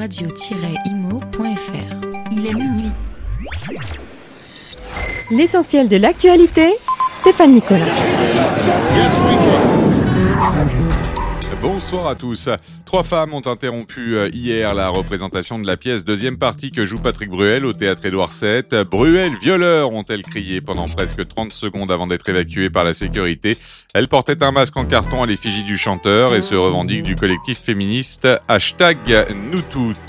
radio-imo.fr. Il est minuit. L'essentiel de l'actualité, Stéphane Nicolas. Bonsoir à tous. 3 femmes ont interrompu hier la représentation de la pièce deuxième partie que joue Patrick Bruel au théâtre Édouard VII. « Bruel, violeur !» ont-elles crié pendant presque 30 secondes avant d'être évacuées par la sécurité. Elles portaient un masque en carton à l'effigie du chanteur et se revendiquent du collectif féministe #NousToutes.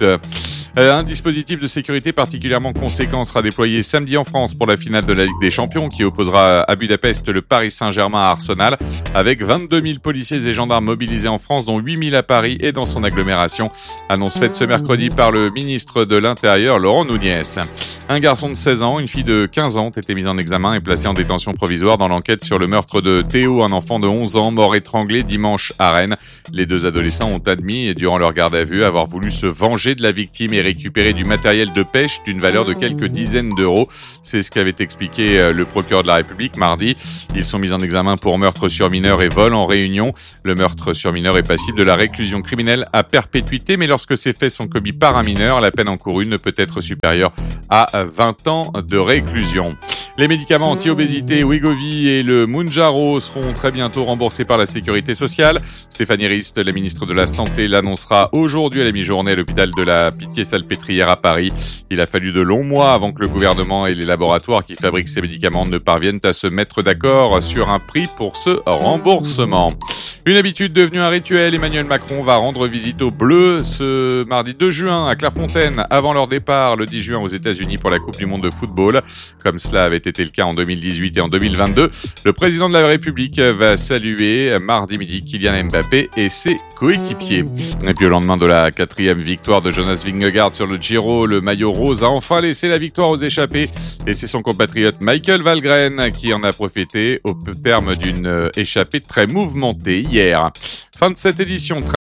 Un dispositif de sécurité particulièrement conséquent sera déployé samedi en France pour la finale de la Ligue des Champions qui opposera à Budapest le Paris Saint-Germain à Arsenal avec 22 000 policiers et gendarmes mobilisés en France dont 8 000 à Paris et dans son agglomération. Annonce faite ce mercredi par le ministre de l'Intérieur Laurent Nunez. Un garçon de 16 ans, une fille de 15 ans ont été mis en examen et placés en détention provisoire dans l'enquête sur le meurtre de Théo, un enfant de 11 ans mort étranglé dimanche à Rennes. Les deux adolescents ont admis, durant leur garde à vue, avoir voulu se venger de la victime et récupérer du matériel de pêche d'une valeur de quelques dizaines d'euros. C'est ce qu'avait expliqué le procureur de la République mardi. Ils sont mis en examen pour meurtre sur mineur et vol en réunion. Le meurtre sur mineur est passible de la réclusion criminelle à perpétuité, mais lorsque ces faits sont commis par un mineur, la peine encourue ne peut être supérieure à 20 ans de réclusion. Les médicaments anti-obésité Wegovy et le Mounjaro seront très bientôt remboursés par la Sécurité sociale. Stéphanie Rist, la ministre de la Santé, l'annoncera aujourd'hui à la mi-journée à l'hôpital de la Pitié-Salpêtrière à Paris. Il a fallu de longs mois avant que le gouvernement et les laboratoires qui fabriquent ces médicaments ne parviennent à se mettre d'accord sur un prix pour ce remboursement. Une habitude devenue un rituel, Emmanuel Macron va rendre visite aux Bleus ce mardi 2 juin à Clairefontaine avant leur départ le 10 juin aux États-Unis pour la Coupe du Monde de football. Comme cela avait été le cas en 2018 et en 2022, le président de la République va saluer mardi midi Kylian Mbappé et ses coéquipiers. Et puis au lendemain de la 4e victoire de Jonas Vingegaard sur le Giro, le maillot rose a enfin laissé la victoire aux échappés et c'est son compatriote Michael Valgren qui en a profité au terme d'une échappée très mouvementée hier. Fin de cette édition.